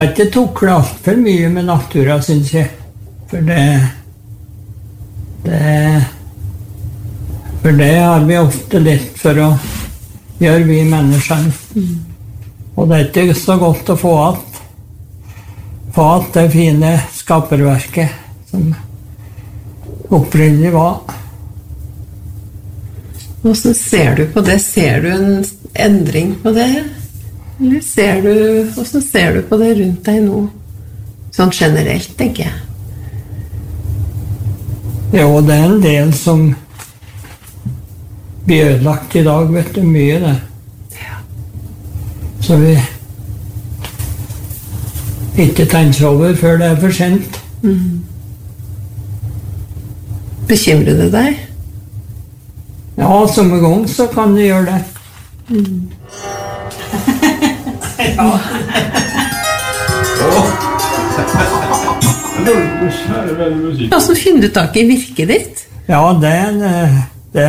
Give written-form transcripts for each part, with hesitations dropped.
Jeg har ikke tuklet alt for mye med naturen, synes jeg. For det har vi ofte litt for å gjøre, vi mennesker. Og det er ikke så godt å få at det fine skaperverket som opprinnelig var. Hvordan ser du på det? Ser du en endring på det? Eller hvordan ser du på det rundt deg nå? Sånn generelt, tenker jeg. Jo, det er en del som blir ødelagt i dag, vet du, mye det. Ja. Så vi ikke tenker over før det er for sent. Bekymrer det deg? Ja, som en gang så kan det gjøre det. Hvordan finner du tak i virket ditt? Ja, det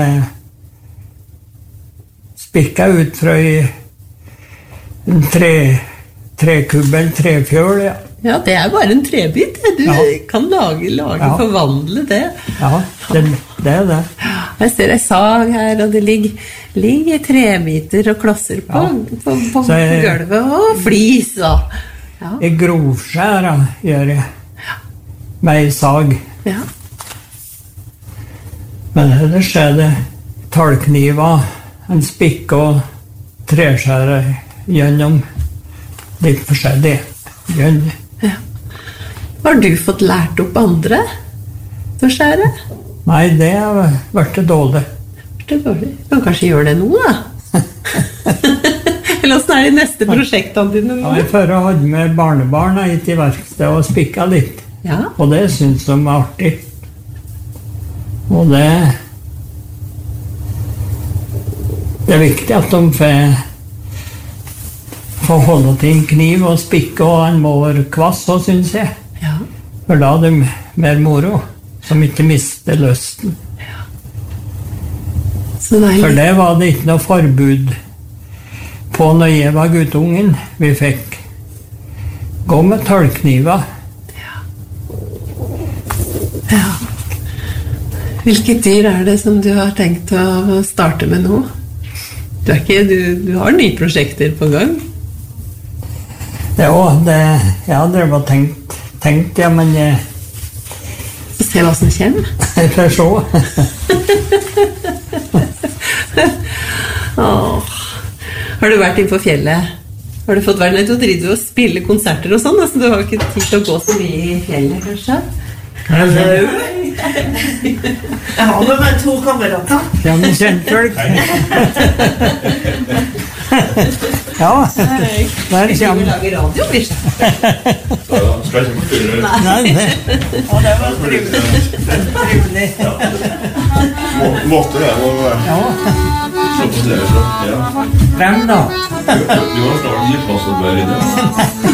spikket ut fra en trekubbel, trefjøl, ja. Ja, det er bare en trebit. Du kan forvandle det. Ja, det er det. Jeg ser en sag her, og det ligger trebiter og klosser på gulvet, og flis, og... Ja. Jeg grovskjærer, gjør jeg, med en sag. Ja. Men ellers er det tallkniver, en spikk og treskjærer gjennom litt forskjellig. Ja. Har du fått lært opp andre til å skjære? Nei, det har vært dårlig. Du kan kanskje gjøre det nå, da? Eller hvordan er de neste prosjektene dine nå? Ja, jeg før hadde med barnebarna hit i verksted og spikket litt. Ja. Og det synes de var artig. Og det er viktig at de får holde til en kniv og spikke, og en må være kvass, så synes jeg. Ja. For da er det mer moro, som ikke mister lysten. Ja. For det var det ikke noe forbud på når jeg var guttungen. Vi fikk gå med tallkniver. Ja. Hvilke dyr er det som du har tenkt å starte med nå? Du har nye prosjekter på gang? Ja, det var tenkt, ja, men se hva som kommer. Jeg får se. Har du vært inn på fjellet? Har du fått være nødt til å drive og spille konserter og sånn? Altså, du har ikke tid til å gå så mye i fjellet, kanskje? Jeg har med meg 2 kamerater. Ja, men kjentfolk. Ja, der kommer vi. Vi lager radio, vi. Skal ikke forstyrre. Nei, det var trivelig. Måtte det, ja. Så på det, ja. Frem da. Du har snart gitt oss å være i det.